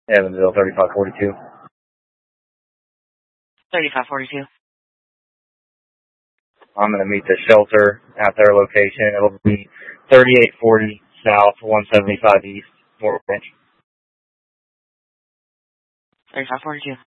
Evansville, 3542. 3542. I'm going to meet the shelter at their location. It'll be 3840 South, 175 East, Fort Ranch. 3542.